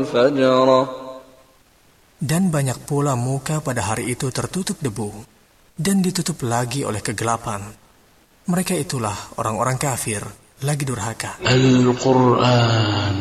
فجرة. Dan banyak pula muka pada hari itu tertutup debu, dan ditutup lagi oleh kegelapan. Mereka itulah orang-orang kafir, lagi durhaka. Al-Quran